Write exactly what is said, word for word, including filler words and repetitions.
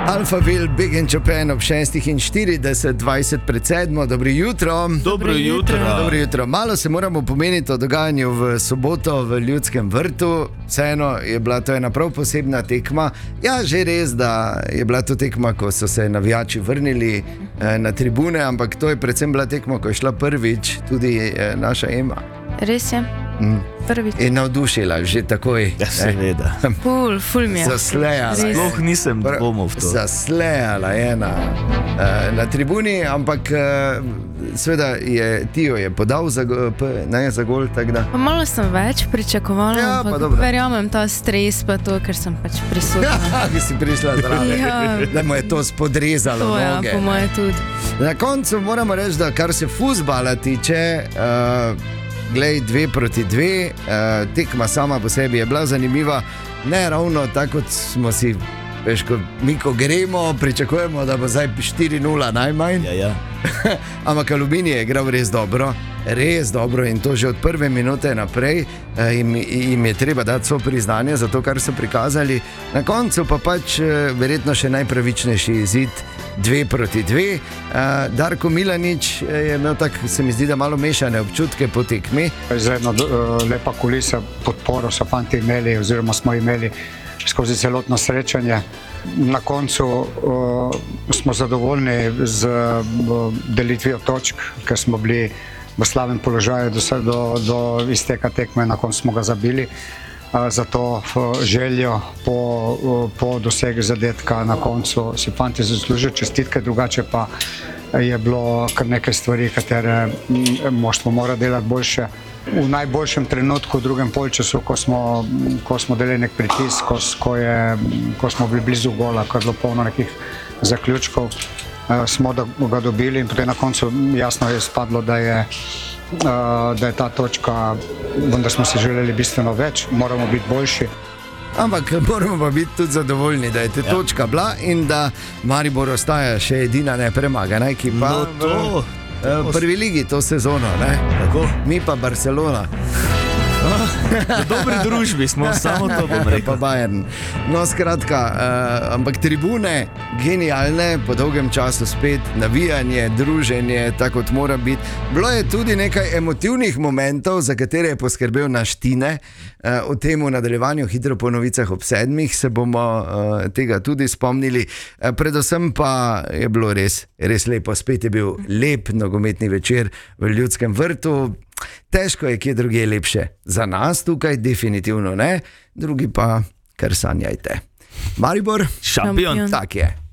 Alphaville, Big in Japan ob šestih in štirideset, dvajset pred sedmo. Dobro jutro. Dobro jutro. Dobro jutro. Malo se moramo pomeniti o dogajanju v soboto v Ljudskem vrtu. Vseeno je bila to ena prav posebna tekma. Ja, že res, da je bila to tekma, ko so se navijači vrnili eh, na tribune, ampak to je predvsem bila tekma, ko je šla prvič tudi eh, naša Ema. Res je. Mm. Prvič. In navdušila že takoj. Ja, seveda. Ful, ful mi je. Zaslejala. Sploh nisem dvomil v to. Zaslejala je na, uh, na tribuni, ampak uh, seveda je Tijo je podal za, p, ne, za gol. Pa malo sem več pričakovala, ja, ampak verjamem ta stres pa to, ker sem pač prisotna. Ja, ki si prišla zraven. Ja. Da mu je to spodrezalo to, noge. Ja, po moje tudi. Na koncu moramo reči, da kar se fuzbala tiče, uh, glej, dve proti dve, uh, tekma sama po sebi je bila zanimiva, ne ravno tako, kot smo si, veš, ko mi ko gremo, pričakujemo, da bo zdaj štiri nula najmanj. Ja, ja. Ampak Aluminij je igral res dobro, res dobro in to že od prve minute naprej. Uh, jim, jim je treba dati so priznanje za to, kar so prikazali. Na koncu pa pač uh, verjetno še najpravičnejši izid. Dve proti dve. Uh, Darko Milanič je imel tak, se mi zdi, da malo mešane občutke po tekmi. Izredno uh, lepa kulisa, podporo so fanti imeli, oziroma smo imeli skozi celotno srečanje. Na koncu uh, smo zadovoljni z uh, delitvijo točk, ker smo bili v slabem položaju do, do, do izteka tekme, na koncu smo ga zabili. Zato željo po, po dosegu zadetka na koncu si fanti zaslužijo čestitke, drugače pa je bilo kar nekaj stvari, katere moštvo mora delati boljše. V najboljšem trenutku, v drugem polčasu, ko smo, ko smo delali nek pritisk, ko, ko, je, ko smo bili blizu gola, ko je bilo polno nekih zaključkov, smo ga dobili in potem na koncu jasno je spadlo, da je Uh, da je ta točka, vendar smo si želeli bistveno več, moramo biti boljši. Ampak moramo pa biti tudi zadovoljni, da je ta ja. točka bila in da Maribor ostaja še edina nepremagana ekipa no, to, v uh, prvi ligi to sezono. Ne? Mi pa Barcelona. V dobri družbi smo, samo to bom rekel. Pa Bayern. No, skratka, uh, ampak tribune, genialne, po dolgem času spet, navijanje, druženje, tako kot mora biti. Bilo je tudi nekaj emotivnih momentov, za katere je poskrbel naš Tine. Uh, o tem v nadaljevanju hitro po novicah ob sedmih se bomo uh, tega tudi spomnili. Uh, predvsem pa je bilo res, res lepo. Spet je bil lep nogometni večer v Ljudskem vrtu. Težko je, kje druge je lepše. Za nas tukaj definitivno ne, drugi pa kar sanjajte. Maribor, šampion. Tak je.